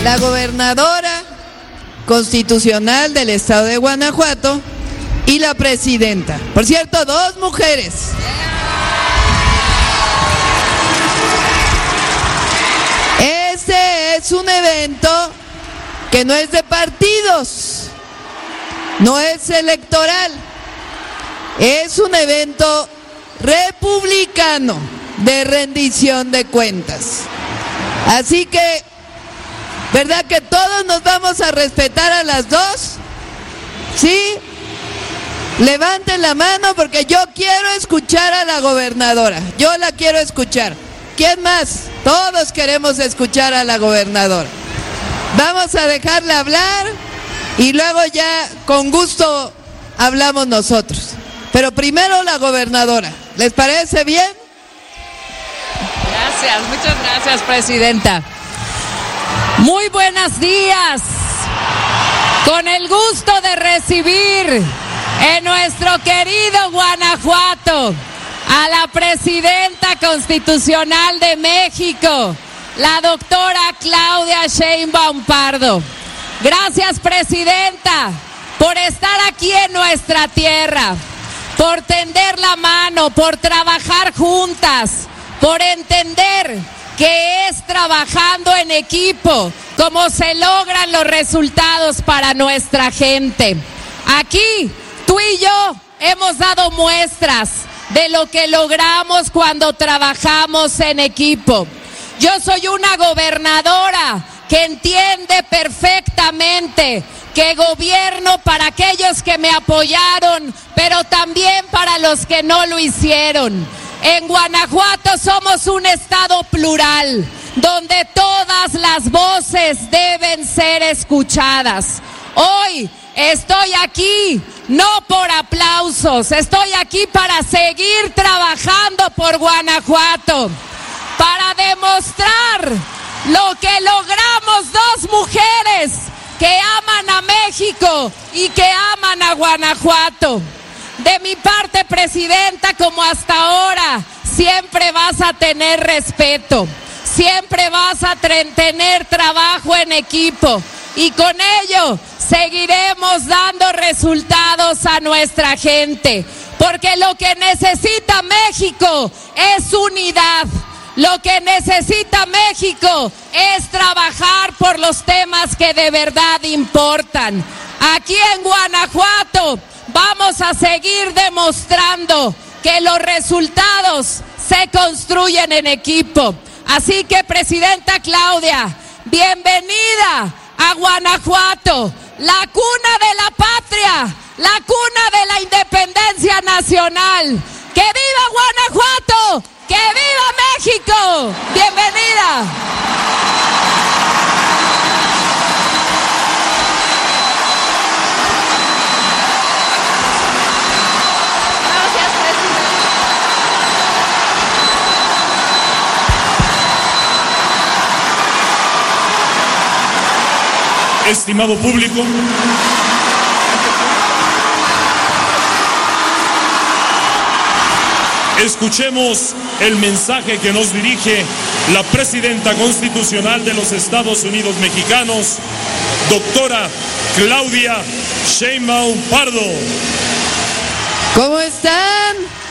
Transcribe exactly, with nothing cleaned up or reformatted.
la gobernadora constitucional del estado de Guanajuato y la presidenta. Por cierto, dos mujeres. Este es un evento que no es de partidos, no es electoral, es un evento republicano de rendición de cuentas. Así que, ¿verdad que todos nos vamos a respetar a las dos? ¿Sí? Levanten la mano porque yo quiero escuchar a la gobernadora. Yo la quiero escuchar. ¿Quién más? Todos queremos escuchar a la gobernadora. Vamos a dejarla hablar y luego ya con gusto hablamos nosotros. Pero primero la gobernadora. ¿Les parece bien? Gracias, muchas gracias, presidenta. Muy buenos días. Con el gusto de recibir en nuestro querido Guanajuato a la presidenta constitucional de México, la doctora Claudia Sheinbaum Pardo. Gracias, presidenta, por estar aquí en nuestra tierra, por tender la mano, por trabajar juntas, por entender que es trabajando en equipo como se logran los resultados para nuestra gente. Aquí, tú y yo hemos dado muestras de lo que logramos cuando trabajamos en equipo. Yo soy una gobernadora que entiende perfectamente que gobierno para aquellos que me apoyaron, pero también para los que no lo hicieron. En Guanajuato somos un estado plural, donde todas las voces deben ser escuchadas. Hoy estoy aquí no por aplausos, estoy aquí para seguir trabajando por Guanajuato, para demostrar lo que logramos dos mujeres que aman a México y que aman a Guanajuato. De mi parte, presidenta, como hasta ahora, siempre vas a tener respeto, siempre vas a tener trabajo en equipo y con ello seguiremos dando resultados a nuestra gente, porque lo que necesita México es unidad. Lo que necesita México es trabajar por los temas que de verdad importan. Aquí en Guanajuato vamos a seguir demostrando que los resultados se construyen en equipo. Así que, presidenta Claudia, bienvenida a Guanajuato, la cuna de la patria, la cuna de la independencia nacional. ¡Que viva Guanajuato! ¡Que viva México! ¡Bienvenida! Gracias, presidente. Estimado público, escuchemos el mensaje que nos dirige la presidenta constitucional de los Estados Unidos mexicanos, doctora Claudia Sheinbaum Pardo. ¿Cómo están?